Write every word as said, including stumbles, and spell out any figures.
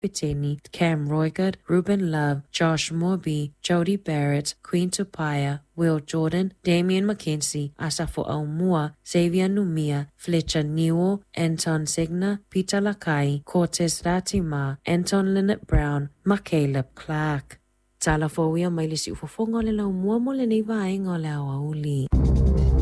Pitini, Cam Roygood, Ruben Love, Josh Morby, Jody Barrett, Queen Tupaya, Will Jordan, Damian McKenzie, Asafo Aumua, Xavier Numia, Fletcher Newell, Anton Segner, Peter Lakai, Cortez Ratima, Anton Lynette Brown, Macaleb Clark. Tala fo wia mai le si ufofonga le lau mua mo le nei vaenga o le awa uli.